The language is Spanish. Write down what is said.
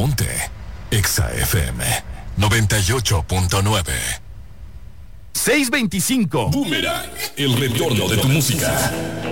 Ponte Exa FM 98.9. 625. Boomerang, el retorno de tu música.